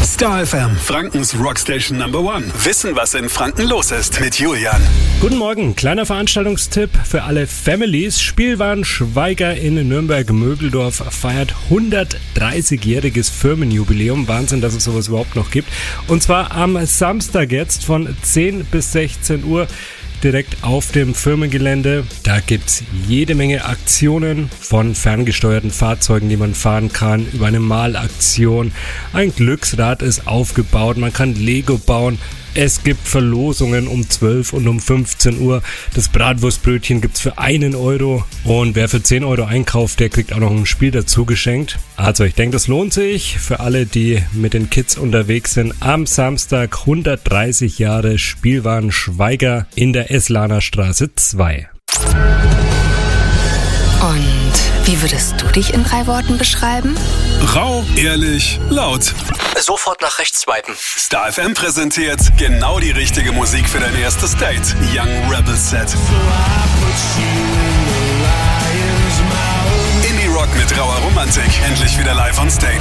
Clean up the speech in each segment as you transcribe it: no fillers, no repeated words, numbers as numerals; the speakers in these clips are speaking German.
Star FM, Frankens Rockstation Number One. Wissen, was in Franken los ist mit Julian. Guten Morgen, kleiner Veranstaltungstipp für alle Families. Spielwaren Schweiger in Nürnberg-Mögeldorf feiert 130-jähriges Firmenjubiläum. Wahnsinn, dass es sowas überhaupt noch gibt. Und zwar am Samstag jetzt von 10 bis 16 Uhr. Direkt auf dem Firmengelände. Da gibt's jede Menge Aktionen von ferngesteuerten Fahrzeugen, die man fahren kann, über eine Malaktion. Ein Glücksrad ist aufgebaut, man kann Lego bauen. Es gibt Verlosungen um 12 und um 15 Uhr. Das Bratwurstbrötchen gibt's für 1 Euro. Und wer für 10 Euro einkauft, der kriegt auch noch ein Spiel dazu geschenkt. Also ich denke, das lohnt sich für alle, die mit den Kids unterwegs sind. Am Samstag 130 Jahre Spielwaren Schweiger in der Eslaner Straße 2. Und wie würdest du dich in 3 Worten beschreiben? Rau, ehrlich, laut. Sofort nach rechts swipen. Star FM präsentiert genau die richtige Musik für dein erstes Date. Young Rebel Set. Indie-Rock mit rauer Romantik. Endlich wieder live on stage.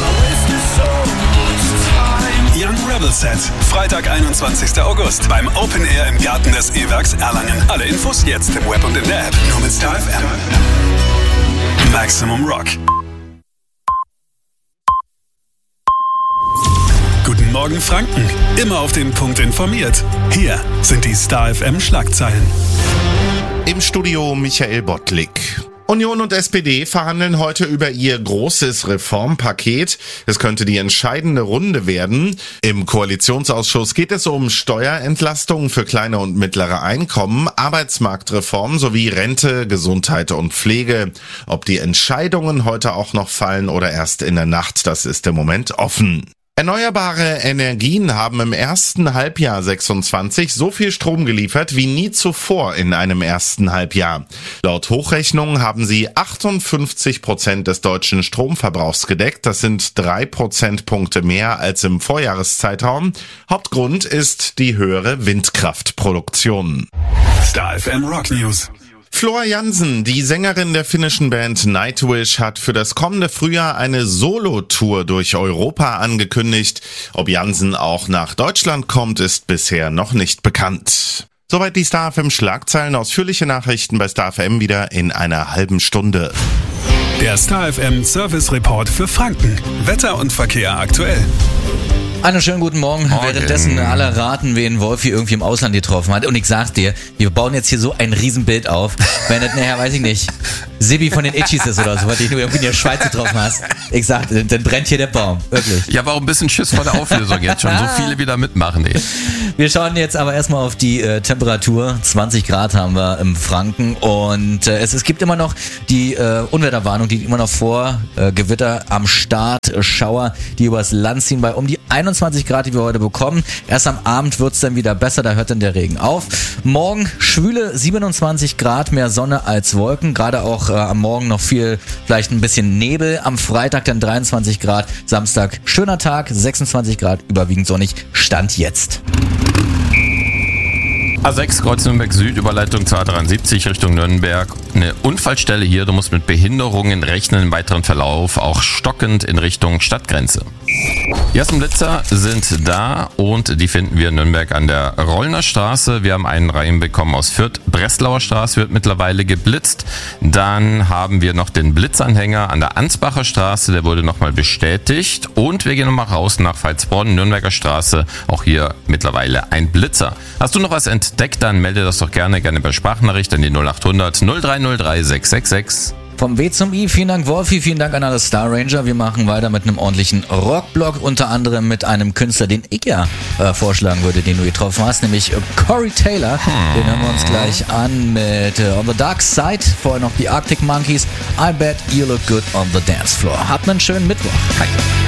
Young Rebel Set. Freitag, 21. August. Beim Open Air im Garten des E-Werks Erlangen. Alle Infos jetzt im Web und in der App. Nur mit Star FM. Maximum Rock. Guten Morgen Franken. Immer auf den Punkt informiert. Hier sind die Star FM Schlagzeilen. Im Studio Michael Bottlik. Union und SPD verhandeln heute über ihr großes Reformpaket. Es könnte die entscheidende Runde werden. Im Koalitionsausschuss geht es um Steuerentlastungen für kleine und mittlere Einkommen, Arbeitsmarktreform sowie Rente, Gesundheit und Pflege. Ob die Entscheidungen heute auch noch fallen oder erst in der Nacht, das ist im Moment offen. Erneuerbare Energien haben im ersten Halbjahr 26 so viel Strom geliefert wie nie zuvor in einem ersten Halbjahr. Laut Hochrechnung haben sie 58% des deutschen Stromverbrauchs gedeckt. Das sind 3 Prozentpunkte mehr als im Vorjahreszeitraum. Hauptgrund ist die höhere Windkraftproduktion. Star FM Rock News. Flora Jansen, die Sängerin der finnischen Band Nightwish, hat für das kommende Frühjahr eine Solo-Tour durch Europa angekündigt. Ob Jansen auch nach Deutschland kommt, ist bisher noch nicht bekannt. Soweit die Star FM Schlagzeilen. Ausführliche Nachrichten bei Star FM wieder in einer halben Stunde. Der Star FM Service Report für Franken. Wetter und Verkehr aktuell. Einen schönen guten Morgen. Währenddessen alle raten, wen Wolfi irgendwie im Ausland getroffen hat. Und ich sag's dir, wir bauen jetzt hier so ein Riesenbild auf. Wenn das nachher, weiß ich nicht, Sibi von den Itchies ist oder so, was du irgendwie in der Schweiz getroffen hast. Ich sag, dann brennt hier der Baum. Wirklich. Ich habe auch ein bisschen Schiss vor der Auflösung jetzt schon. So viele wieder mitmachen. Ey. Wir schauen jetzt aber erstmal auf die Temperatur. 20 Grad haben wir im Franken. Und es gibt immer noch die Unwetterwarnung, die immer noch vor Gewitter am Start, Schauer, die übers Land ziehen bei um die 21 Grad, die wir heute bekommen. Erst am Abend wird's dann wieder besser, da hört dann der Regen auf. Morgen schwüle 27 Grad, mehr Sonne als Wolken. Gerade auch am Morgen noch viel, vielleicht ein bisschen Nebel. Am Freitag dann 23 Grad, Samstag schöner Tag, 26 Grad, überwiegend sonnig. Stand jetzt. A6 Kreuz Nürnberg Süd, Überleitung zur A73 Richtung Nürnberg. Eine Unfallstelle hier, du musst mit Behinderungen rechnen im weiteren Verlauf, auch stockend in Richtung Stadtgrenze. Die ersten Blitzer sind da und die finden wir in Nürnberg an der Rollner Straße. Wir haben einen reinbekommen aus Fürth. Breslauer Straße wird mittlerweile geblitzt. Dann haben wir noch den Blitzanhänger an der Ansbacher Straße, der wurde nochmal bestätigt. Und wir gehen nochmal raus nach Veitsbronn, Nürnberger Straße. Auch hier mittlerweile ein Blitzer. Hast du noch was entdeckt, dann melde das doch gerne per Sprachnachricht an die 0800 0303 666. Vom W zum I, vielen Dank Wolfi, vielen Dank an alle Star Ranger. Wir machen weiter mit einem ordentlichen Rockblock, unter anderem mit einem Künstler, den ich ja vorschlagen würde, den du getroffen hast, nämlich Corey Taylor. Den hören wir uns gleich an mit On the Dark Side, vorher noch die Arctic Monkeys. I bet you look good on the dance floor. Habt einen schönen Mittwoch. Hi.